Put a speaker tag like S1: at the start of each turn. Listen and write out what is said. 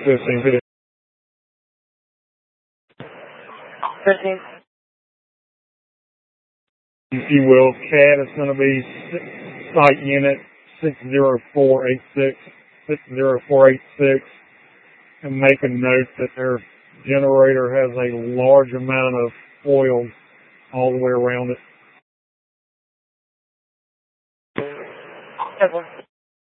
S1: 15.
S2: 15.
S1: If you will, CAT is going to be site unit 60486, and make a note that their generator has a large amount of oil all the way around it.
S2: Yes,